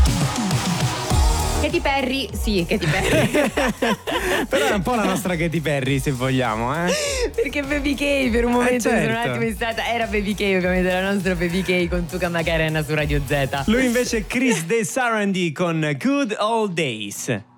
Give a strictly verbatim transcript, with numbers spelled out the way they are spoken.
Katy Perry, sì, Katy Perry. Però è un po' la nostra Katy Perry, se vogliamo, eh. Perché Baby K per un momento Eh, certo. sono un attimo in stata. Era Baby K, ovviamente la nostra Baby K con Tuca Macarena su Radio Z. Lui invece è Chris De Sarandí con Good Old Days.